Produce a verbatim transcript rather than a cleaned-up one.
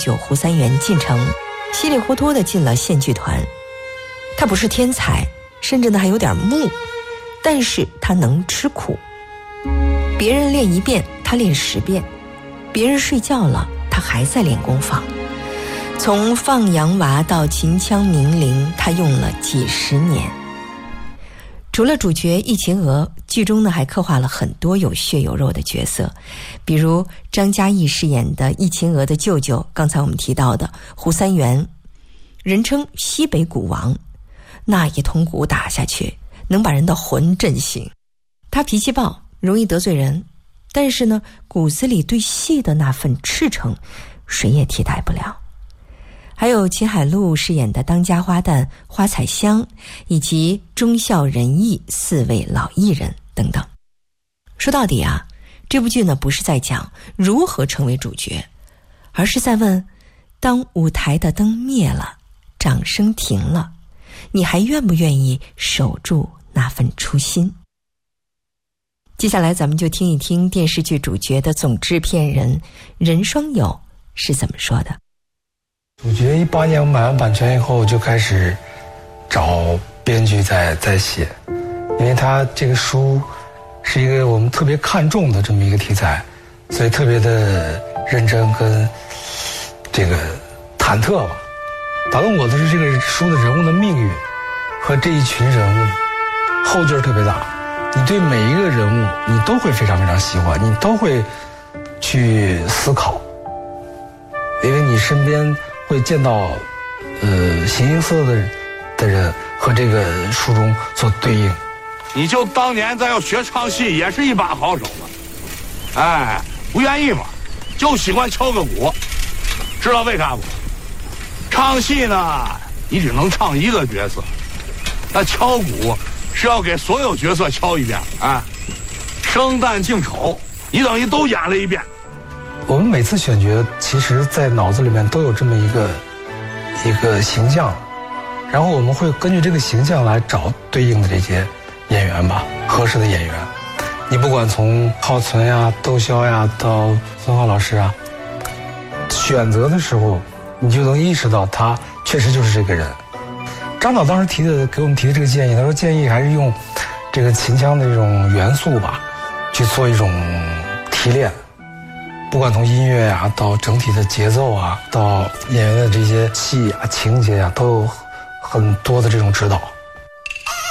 舅胡三元进城，稀里糊涂的进了县剧团。他不是天才，甚至呢还有点木，但是他能吃苦。别人练一遍，他练十遍；别人睡觉了，他还在练功房。从放羊娃到秦腔名伶，他用了几十年。除了主角易秦娥，剧中呢还刻画了很多有血有肉的角色，比如张嘉译饰演的易秦娥的舅舅，刚才我们提到的胡三元，人称西北鼓王，那一通鼓打下去，能把人的魂震醒。他脾气暴，容易得罪人，但是呢，骨子里对戏的那份赤诚，谁也替代不了。还有秦海璐饰演的当家花旦花彩香，以及忠孝仁义四位老艺人等等。说到底啊，这部剧呢不是在讲如何成为主角，而是在问，当舞台的灯灭了，掌声停了，你还愿不愿意守住那份初心？接下来咱们就听一听电视剧主角的总制片人任双友是怎么说的。 主角一八年我买完版权以后就开始找编剧在在写，因为他这个书是一个我们特别看重的这么一个题材，所以特别的认真跟这个忐忑吧。打动我的是这个书的人物的命运和这一群人物，后劲儿特别大。你对每一个人物你都会非常非常喜欢，你都会去思考，因为你身边会见到呃形形色色的的人和这个书中所对应。 你就当年咱要学唱戏也是一把好手了，哎，不愿意嘛，就喜欢敲个鼓，知道为啥不？唱戏呢你只能唱一个角色，那敲鼓是要给所有角色敲一遍，哎，生旦净丑你等于都演了一遍。 我们每次选角，其实在脑子里面都有这么一个一个形象，然后我们会根据这个形象来找对应的这些演员吧，合适的演员。你不管从浩存呀、窦骁呀到孙浩老师啊，选择的时候你就能意识到他确实就是这个人。张导当时提的给我们提的这个建议，他说建议还是用这个秦腔的这种元素吧，去做一种提炼。不管从音乐呀、啊、到整体的节奏啊，到演员的这些戏啊、情节啊，都有很多的这种指导。